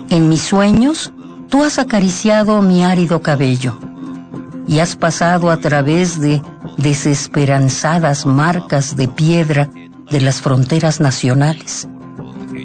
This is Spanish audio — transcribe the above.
En mis sueños, tú has acariciado mi árido cabello y has pasado a través de desesperanzadas marcas de piedra de las fronteras nacionales.